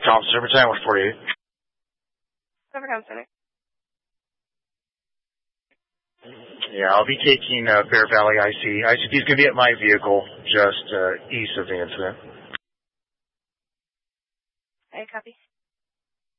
Thompson, Super Time 148. Overcome Center. Yeah, I'll be taking Bear Valley IC. ICP is going to be at my vehicle, just east of the incident. Okay, copy.